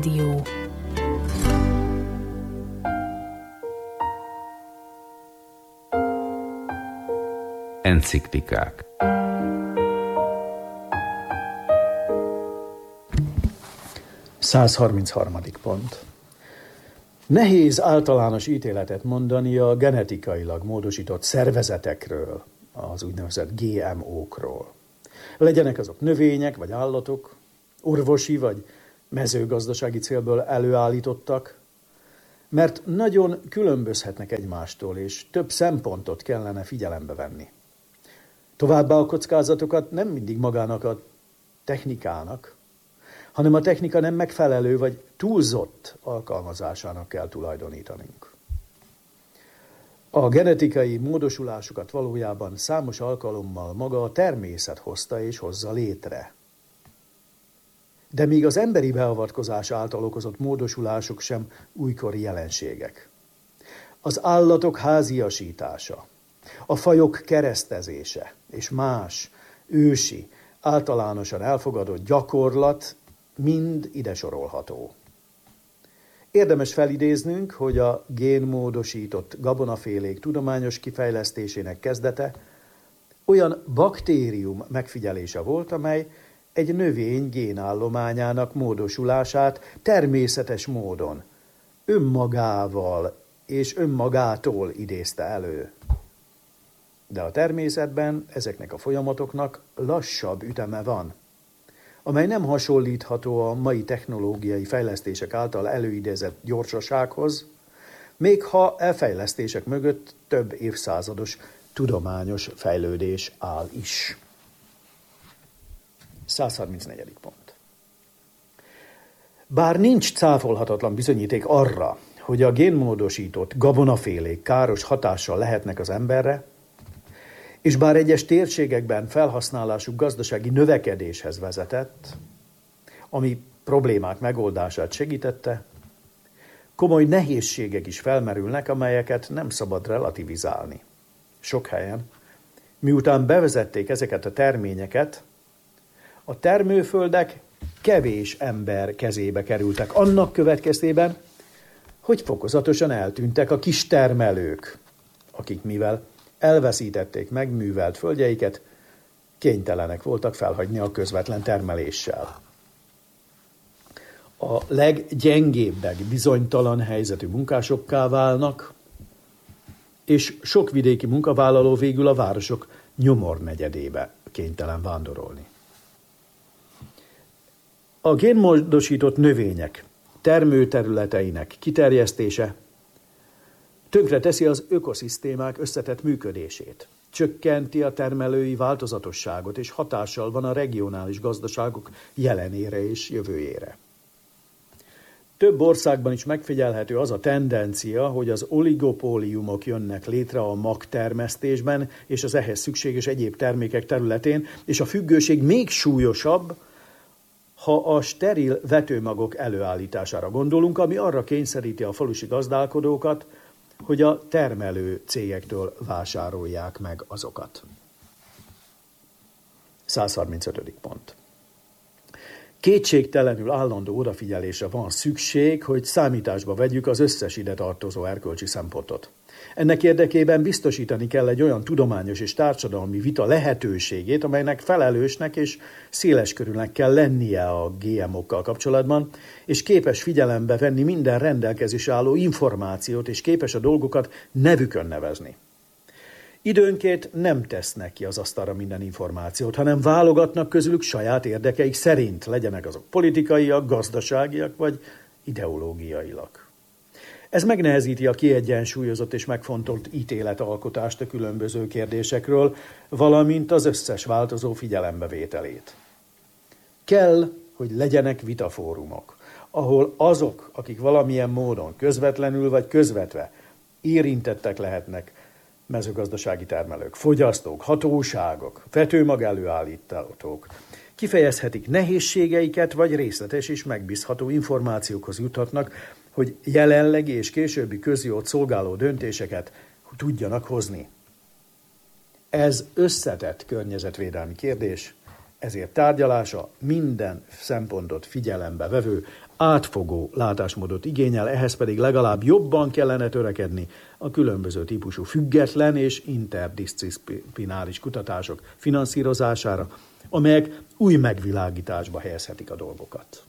Rádió. Enciklikák. Százharmincharmadik pont. Nehéz általános ítéletet mondani a genetikailag módosított szervezetekről, az úgynevezett GMO-król. Legyenek azok növények vagy állatok, orvosi vagy mezőgazdasági célból előállítottak, mert nagyon különbözhetnek egymástól, és több szempontot kellene figyelembe venni. Továbbá a kockázatokat nem mindig magának a technikának, hanem a technika nem megfelelő vagy túlzott alkalmazásának kell tulajdonítanunk. A genetikai módosulásokat valójában számos alkalommal maga a természet hozta és hozza létre. De még az emberi beavatkozás által okozott módosulások sem újkori jelenségek. Az állatok háziasítása, a fajok keresztezése és más ősi, általánosan elfogadott gyakorlat mind ide sorolható. Érdemes felidéznünk, hogy a génmódosított gabonafélék tudományos kifejlesztésének kezdete olyan baktérium megfigyelése volt, amely egy növény génállományának módosulását természetes módon, önmagával és önmagától idézte elő. De a természetben ezeknek a folyamatoknak lassabb üteme van, amely nem hasonlítható a mai technológiai fejlesztések által előidézett gyorsasághoz, még ha e fejlesztések mögött több évszázados tudományos fejlődés áll is. 134. pont. Bár nincs cáfolhatatlan bizonyíték arra, hogy a génmódosított gabonafélék káros hatással lehetnek az emberre, és bár egyes térségekben felhasználásuk gazdasági növekedéshez vezetett, ami problémák megoldását segítette, komoly nehézségek is felmerülnek, amelyeket nem szabad relativizálni. Sok helyen, miután bevezették ezeket a terményeket, a termőföldek kevés ember kezébe kerültek, annak következtében, hogy fokozatosan eltűntek a kistermelők, akik mivel elveszítették megművelt földjeiket, kénytelenek voltak felhagyni a közvetlen termeléssel. A leggyengébbek bizonytalan helyzetű munkásokká válnak, és sok vidéki munkavállaló végül a városok nyomornegyedébe kénytelen vándorolni. A génmódosított növények termőterületeinek kiterjesztése tönkreteszi az ökoszisztémák összetett működését, csökkenti a termelői változatosságot, és hatással van a regionális gazdaságok jelenére és jövőjére. Több országban is megfigyelhető az a tendencia, hogy az oligopóliumok jönnek létre a magtermesztésben és az ehhez szükséges egyéb termékek területén, és a függőség még súlyosabb, ha a steril vetőmagok előállítására gondolunk, ami arra kényszeríti a falusi gazdálkodókat, hogy a termelő cégektől vásárolják meg azokat. 135. pont. Kétségtelenül állandó odafigyelésre van szükség, hogy számításba vegyük az összes ide tartozó erkölcsi szempontot. Ennek érdekében biztosítani kell egy olyan tudományos és társadalmi vita lehetőségét, amelynek felelősnek és széleskörűnek kell lennie a GMO-kkal kapcsolatban, és képes figyelembe venni minden rendelkezésre álló információt, és képes a dolgokat nevükön nevezni. Időnként nem tesznek ki az asztalra minden információt, hanem válogatnak közülük saját érdekeik szerint, legyenek azok politikaiak, gazdaságiak vagy ideológiailag. Ez megnehezíti a kiegyensúlyozott és megfontolt ítéletalkotást a különböző kérdésekről, valamint az összes változó figyelembevételét. Kell, hogy legyenek vitafórumok, ahol azok, akik valamilyen módon közvetlenül vagy közvetve érintettek lehetnek, mezőgazdasági termelők, fogyasztók, hatóságok, vetőmag előállítók, kifejezhetik nehézségeiket, vagy részletes és megbízható információkhoz juthatnak, hogy jelenlegi és későbbi közjót szolgáló döntéseket tudjanak hozni. Ez összetett környezetvédelmi kérdés, ezért tárgyalása minden szempontot figyelembe vevő átfogó látásmódot igényel, ehhez pedig legalább jobban kellene törekedni a különböző típusú független és interdisziplináris kutatások finanszírozására, amelyek új megvilágításba helyezhetik a dolgokat.